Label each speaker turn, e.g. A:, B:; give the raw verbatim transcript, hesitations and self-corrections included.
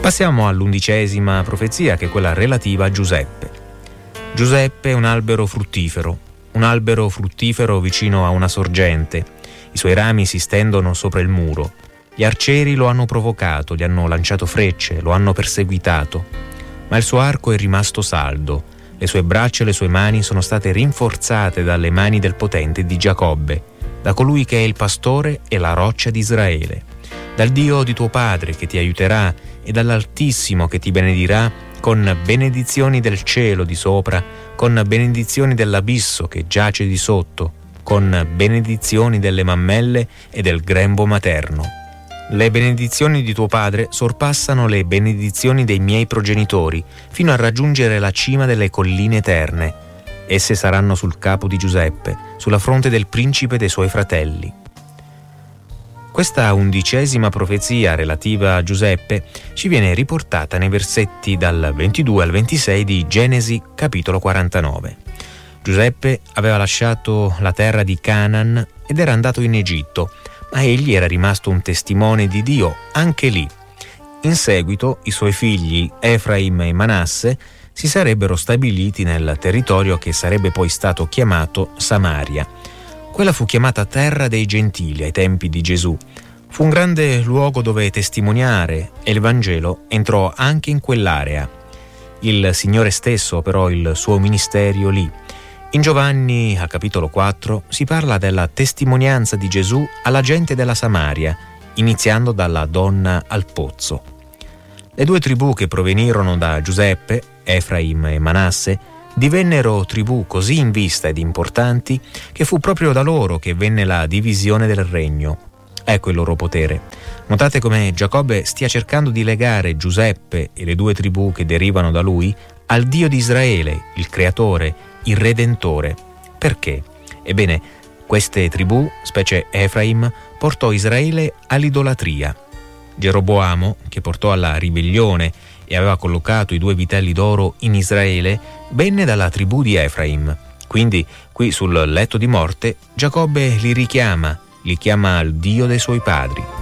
A: Passiamo all'undicesima profezia, che è quella relativa a Giuseppe. Giuseppe è un albero fruttifero, un albero fruttifero vicino a una sorgente. I suoi rami si stendono sopra il muro. Gli arcieri lo hanno provocato, gli hanno lanciato frecce, lo hanno perseguitato. Ma il suo arco è rimasto saldo. Le sue braccia e le sue mani sono state rinforzate dalle mani del potente di Giacobbe, da colui che è il pastore e la roccia di Israele, dal Dio di tuo padre che ti aiuterà e dall'Altissimo che ti benedirà con benedizioni del cielo di sopra, con benedizioni dell'abisso che giace di sotto, con benedizioni delle mammelle e del grembo materno. Le benedizioni di tuo padre sorpassano le benedizioni dei miei progenitori, fino a raggiungere la cima delle colline eterne. Esse saranno sul capo di Giuseppe, sulla fronte del principe dei suoi fratelli. Questa undicesima profezia relativa a Giuseppe ci viene riportata nei versetti dal ventidue al ventisei di Genesi capitolo quarantanove. Giuseppe aveva lasciato la terra di Canaan ed era andato in Egitto, ma egli era rimasto un testimone di Dio anche lì. In seguito i suoi figli Efraim e Manasse si sarebbero stabiliti nel territorio che sarebbe poi stato chiamato Samaria. Quella fu chiamata terra dei gentili ai tempi di Gesù. Fu un grande luogo dove testimoniare e il Vangelo entrò anche in quell'area. Il Signore stesso operò il suo ministero lì. In Giovanni, al capitolo quattro, si parla della testimonianza di Gesù alla gente della Samaria, iniziando dalla donna al pozzo. Le due tribù che provenirono da Giuseppe, Efraim e Manasse, divennero tribù così in vista ed importanti che fu proprio da loro che venne la divisione del regno. Ecco il loro potere. Notate come Giacobbe stia cercando di legare Giuseppe e le due tribù che derivano da lui al Dio di Israele, il Creatore, il Redentore. Perché? Ebbene, queste tribù, specie Efraim, portò Israele all'idolatria. Geroboamo, che portò alla ribellione e aveva collocato i due vitelli d'oro in Israele, venne dalla tribù di Efraim. Quindi, qui sul letto di morte, Giacobbe li richiama, li chiama al Dio dei suoi padri.